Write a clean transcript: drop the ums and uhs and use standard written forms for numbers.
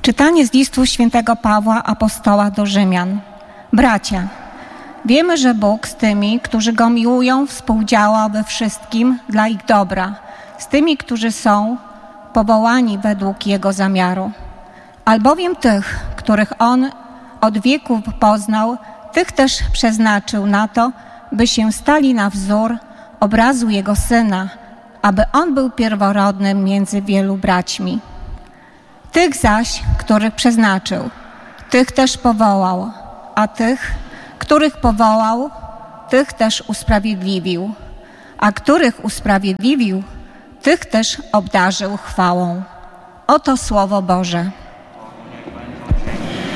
Czytanie z listu świętego Pawła apostoła do Rzymian. Bracia, wiemy, że Bóg z tymi, którzy Go miłują, współdziała we wszystkim dla ich dobra, z tymi, którzy są powołani według Jego zamiaru. Albowiem tych, których On od wieków poznał, tych też przeznaczył na to, by się stali na wzór obrazu Jego Syna, aby On był pierworodnym między wielu braćmi. Tych zaś, których przeznaczył, tych też powołał, a tych, których powołał, tych też usprawiedliwił, a których usprawiedliwił, tych też obdarzył chwałą. Oto Słowo Boże.